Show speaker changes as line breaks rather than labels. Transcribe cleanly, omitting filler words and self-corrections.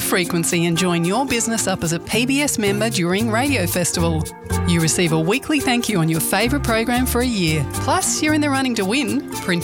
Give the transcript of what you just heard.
frequency and join your business up as a PBS member during Radio Festival. You receive a weekly thank you on your favourite program for a year. Plus, you're in the running to win